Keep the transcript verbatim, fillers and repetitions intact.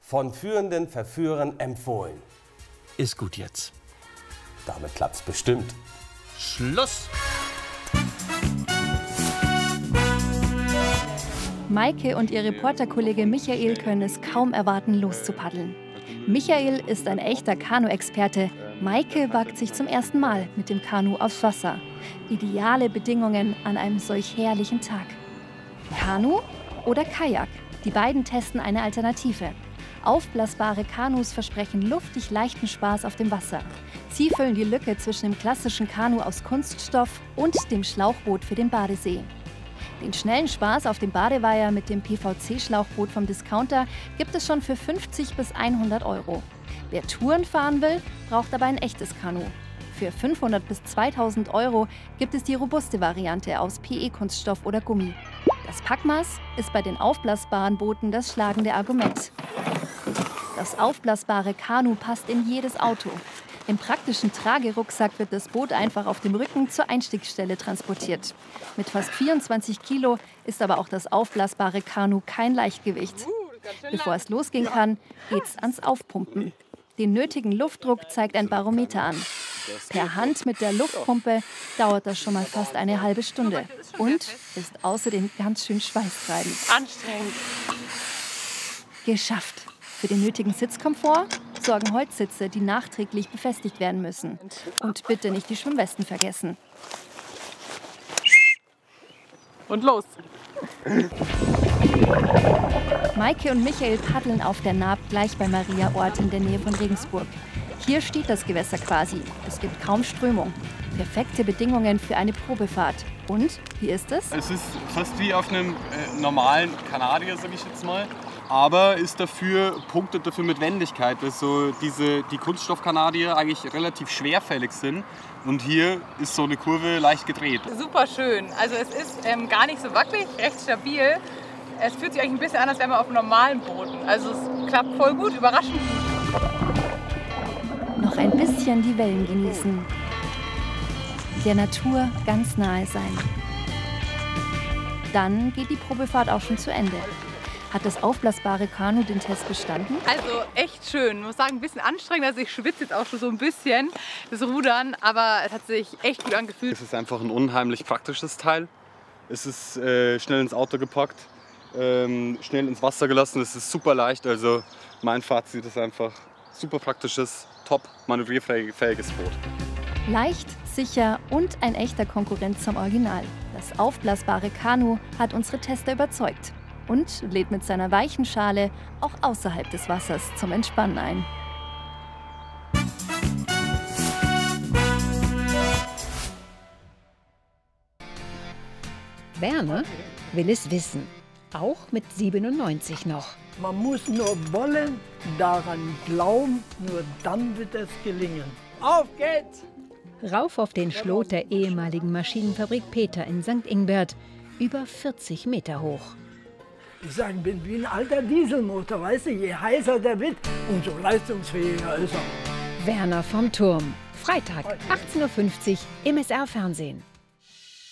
Von führenden Verführern empfohlen. Ist gut jetzt. Damit klappt's bestimmt. Schluss! Maike und ihr Reporterkollege Michael können es kaum erwarten, loszupaddeln. Michael ist ein echter Kanu-Experte. Maike wagt sich zum ersten Mal mit dem Kanu aufs Wasser. Ideale Bedingungen an einem solch herrlichen Tag. Kanu oder Kajak? Die beiden testen eine Alternative. Aufblasbare Kanus versprechen luftig leichten Spaß auf dem Wasser. Sie füllen die Lücke zwischen dem klassischen Kanu aus Kunststoff und dem Schlauchboot für den Badesee. Den schnellen Spaß auf dem Badeweiher mit dem P V C-Schlauchboot vom Discounter gibt es schon für fünfzig bis hundert Euro. Wer Touren fahren will, braucht aber ein echtes Kanu. Für fünfhundert bis zweitausend Euro gibt es die robuste Variante aus P E-Kunststoff oder Gummi. Das Packmaß ist bei den aufblasbaren Booten das schlagende Argument. Das aufblasbare Kanu passt in jedes Auto. Im praktischen Tragerucksack wird das Boot einfach auf dem Rücken zur Einstiegsstelle transportiert. Mit fast vierundzwanzig Kilo ist aber auch das aufblasbare Kanu kein Leichtgewicht. Bevor es losgehen kann, geht's ans Aufpumpen. Den nötigen Luftdruck zeigt ein Barometer an. Per Hand mit der Luftpumpe dauert das schon mal fast eine halbe Stunde und ist außerdem ganz schön schweißtreibend. Anstrengend. Geschafft. Für den nötigen Sitzkomfort sorgen Holzsitze, die nachträglich befestigt werden müssen. Und bitte nicht die Schwimmwesten vergessen. Und los! Maike und Michael paddeln auf der Naab gleich bei Mariaort in der Nähe von Regensburg. Hier steht das Gewässer quasi. Es gibt kaum Strömung. Perfekte Bedingungen für eine Probefahrt. Und, wie ist es? Es ist fast wie auf einem äh, normalen Kanadier, sag ich jetzt mal. Aber ist dafür, punktet dafür mit Wendigkeit, dass so diese, die Kunststoffkanadier eigentlich relativ schwerfällig sind. Und hier ist so eine Kurve leicht gedreht. Super schön. Also es ist ähm, gar nicht so wackelig, recht stabil. Es fühlt sich eigentlich ein bisschen an, als wäre man auf einem normalen Boden. Also es klappt voll gut, überraschend gut. Noch ein bisschen die Wellen genießen. Der Natur ganz nahe sein. Dann geht die Probefahrt auch schon zu Ende. Hat das aufblasbare Kanu den Test bestanden? Also echt schön. Ich muss sagen, ein bisschen anstrengend. Also ich schwitze jetzt auch schon so ein bisschen, das Rudern. Aber es hat sich echt gut angefühlt. Es ist einfach ein unheimlich praktisches Teil. Es ist äh, schnell ins Auto gepackt, ähm, schnell ins Wasser gelassen. Es ist super leicht. Also mein Fazit ist einfach super praktisches, top manövrierfähiges Boot. Leicht, sicher und ein echter Konkurrent zum Original. Das aufblasbare Kanu hat unsere Tester überzeugt und lädt mit seiner weichen Schale auch außerhalb des Wassers zum Entspannen ein. Werner will es wissen, auch mit siebenundneunzig noch. Man muss nur wollen, daran glauben, nur dann wird es gelingen. Auf geht's! Rauf auf den Schlot der ehemaligen Maschinenfabrik Peter in Sankt Ingbert, über vierzig Meter hoch. Ich sage, ich bin wie ein alter Dieselmotor, weißt du, je heißer der wird, umso leistungsfähiger ist er. Werner vom Turm, Freitag, achtzehn Uhr fünfzig im S R-Fernsehen.